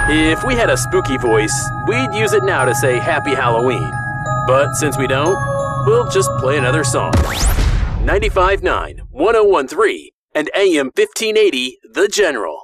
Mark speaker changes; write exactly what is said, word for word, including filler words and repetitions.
Speaker 1: If we had a spooky voice, we'd use it now to say Happy Halloween. But since we don't, we'll just play another song. ninety-five point nine, one oh one point three, and A M fifteen eighty, The General.